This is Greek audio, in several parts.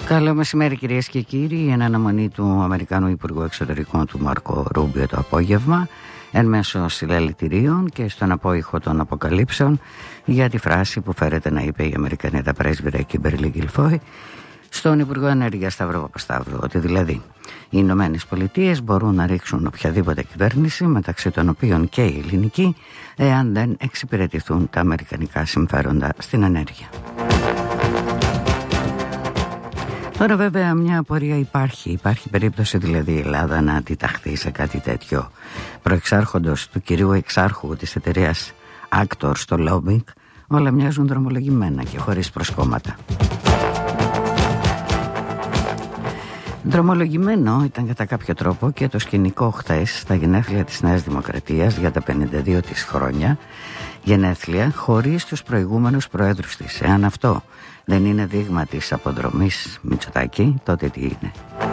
Καλό μεσημέρι κυρίες και κύριοι. Εν αναμονή του Αμερικανού Υπουργού Εξωτερικών του Μάρκο Ρούμπιο το απόγευμα, εν μέσω συλλαλητηρίων και στον απόϊχο των αποκαλύψεων για τη φράση που φέρεται να είπε η Αμερικανίδα πρέσβυρα Κίμπερλι Γκιλφόι στον Υπουργό Ενέργειας Σταύρο Παπασταύρου, ότι δηλαδή οι Ηνωμένες Πολιτείες μπορούν να ρίξουν οποιαδήποτε κυβέρνηση, μεταξύ των οποίων και η ελληνική, εάν δεν εξυπηρετηθούν τα αμερικανικά συμφέροντα στην ενέργεια. Τώρα βέβαια μια απορία υπάρχει περίπτωση δηλαδή η Ελλάδα να αντιταχθεί σε κάτι τέτοιο. Προεξάρχοντος του κυρίου εξάρχου της εταιρείας Actor στο lobbying, όλα μοιάζουν δρομολογημένα και χωρίς προσκόμματα. Δρομολογημένο ήταν κατά κάποιο τρόπο και το σκηνικό χθες στα γενέθλια της Νέας Δημοκρατίας για τα 52 της χρόνια, γενέθλια χωρίς τους προηγούμενους προέδρους της. Εάν αυτό δεν είναι δείγμα της αποδρομής Μητσοτάκη, τότε τι είναι?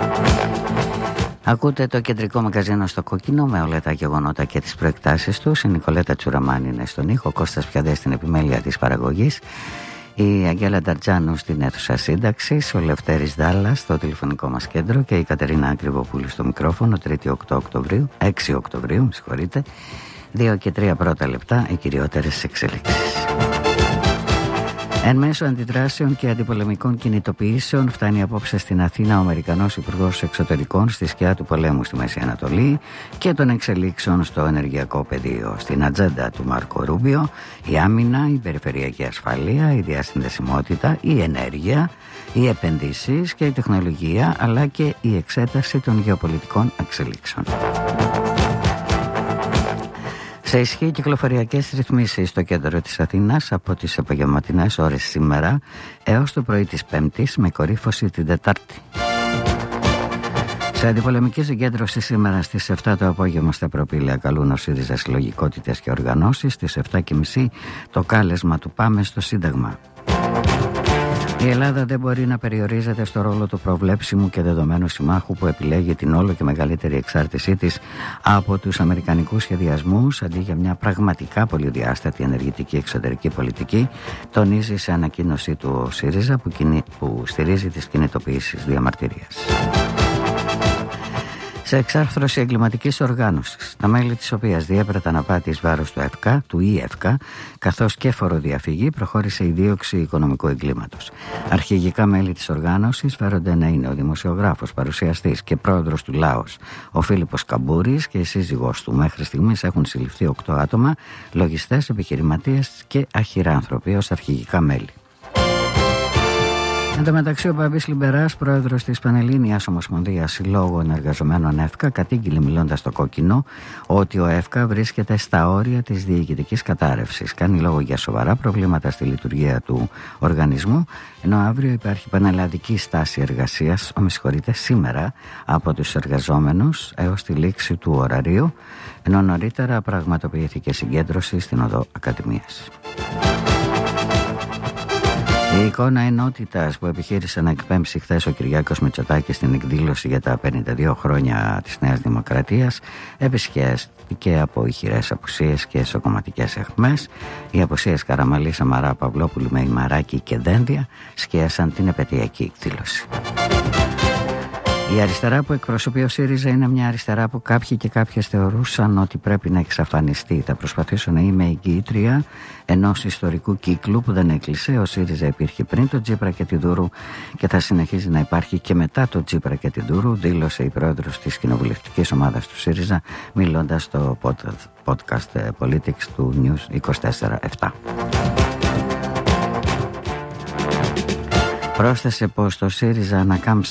Ακούτε το κεντρικό μαγαζίνο στο Κόκκινο με όλα τα γεγονότα και τις προεκτάσεις τους. Η Νικολέτα Τσουραμάνη είναι στον ήχο, Κώστας Πιαδές στην επιμέλεια της παραγωγής, η Αγγέλα Νταρτζάνου στην αίθουσα σύνταξης, ο Λευτέρης Δάλλας στο τηλεφωνικό μας κέντρο και η Κατερίνα Ακριβοπούλου στο μικρόφωνο. 6 Οκτωβρίου, 2 και 3 πρώτα λεπτά, οι κυριότερες εξελίξεις. Εν μέσω αντιδράσεων και αντιπολεμικών κινητοποιήσεων φτάνει απόψε στην Αθήνα ο Αμερικανός Υπουργός Εξωτερικών στη σκιά του πολέμου στη Μέση Ανατολή και των εξελίξεων στο ενεργειακό πεδίο. Στην ατζέντα του Μάρκο Ρούμπιο η άμυνα, η περιφερειακή ασφάλεια, η διασυνδεσιμότητα, η ενέργεια, οι επενδύσεις και η τεχνολογία, αλλά και η εξέταση των γεωπολιτικών εξελίξεων. Σε ισχύ κυκλοφοριακές ρυθμίσεις στο κέντρο της Αθήνας από τις απογευματινές ώρες σήμερα έως το πρωί της Πέμπτης, με κορύφωση την Τετάρτη. Σε αντιπολεμική συγκέντρωση σήμερα στις 7 το απόγευμα στα Προπήλαια καλούν ο ΣΥΡΙΖΑ συλλογικότητες και οργανώσεις. Στις 7.30 το κάλεσμα του Πάμε στο Σύνταγμα. Η Ελλάδα δεν μπορεί να περιορίζεται στο ρόλο του προβλέψιμου και δεδομένου συμμάχου που επιλέγει την όλο και μεγαλύτερη εξάρτησή της από τους αμερικανικούς σχεδιασμούς, αντί για μια πραγματικά πολυδιάστατη ενεργητική εξωτερική πολιτική, τονίζει σε ανακοίνωσή του ο ΣΥΡΙΖΑ που στηρίζει τις κινητοποιήσεις διαμαρτυρίας. Σε εξάρθρωση εγκληματικής οργάνωσης, τα μέλη της οποίας διέπραταν απάτη εις βάρος του ΙΕΦΚΑ, καθώς και φοροδιαφυγή, προχώρησε η δίωξη οικονομικού εγκλήματος. Αρχηγικά μέλη της οργάνωσης φέρονται να είναι ο δημοσιογράφος, παρουσιαστής και πρόεδρος του ΛΑΟΣ, ο Φίλιππος Καμπούρης, και η σύζυγός του. Μέχρι στιγμής έχουν συλληφθεί 8 άτομα, λογιστές, επιχειρηματίες και αχυράνθρωποι ως αρχηγικά μέλη. Εν τω μεταξύ, ο Μπαμπής Λιμπεράς, πρόεδρος της Πανελλήνιας Ομοσπονδίας Συλλόγων Εργαζομένων ΕΦΚΑ, κατήγγειλε μιλώντας στο Κόκκινο ότι ο ΕΦΚΑ βρίσκεται στα όρια της διοικητικής κατάρρευσης. Κάνει λόγο για σοβαρά προβλήματα στη λειτουργία του οργανισμού, ενώ αύριο υπάρχει πανελλαδική στάση εργασίας, σήμερα, από τους εργαζόμενους έως τη λήξη του ωραρίου, ενώ νωρίτερα πραγματοποιήθηκε συγκέντρωση στην Οδό Ακαδημίας. Η εικόνα ενότητας που επιχείρησε να εκπέμψει χθες ο Κυριάκος Μητσοτάκης στην εκδήλωση για τα 52 χρόνια της Νέας Δημοκρατίας επισκιάστηκε από ηχηρές απουσίες και εσωκομματικές αιχμές. Οι απουσίες Καραμαλή, Σαμαρά, Παυλόπουλου, Μεϊμαράκη και Δένδια σκίασαν την επαιτειακή εκδήλωση. Η αριστερά που εκπροσωπεί ο ΣΥΡΙΖΑ είναι μια αριστερά που κάποιοι και κάποιες θεωρούσαν ότι πρέπει να εξαφανιστεί. Θα προσπαθήσω να είμαι εγγυήτρια ενός ιστορικού κύκλου που δεν έκλεισε. Ο ΣΥΡΙΖΑ υπήρχε πριν τον Τσίπρα και την Δούρου και θα συνεχίζει να υπάρχει και μετά τον Τσίπρα και την Δούρου, δήλωσε η πρόεδρος της κοινοβουλευτικής ομάδας του ΣΥΡΙΖΑ μιλώντας στο podcast Politics του News 24/7. Πρόσθεσε πως το ΣΥΡΙΖΑ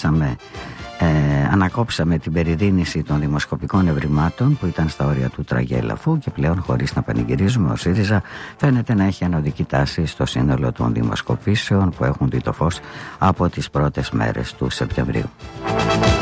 ανακόψαμε την περιδίνηση των δημοσκοπικών ευρημάτων που ήταν στα όρια του τραγέλαφου και πλέον, χωρίς να πανηγυρίζουμε, ο ΣΥΡΙΖΑ φαίνεται να έχει ανωδική τάση στο σύνολο των δημοσκοπήσεων που έχουν δει το φως από τις πρώτες μέρες του Σεπτεμβρίου.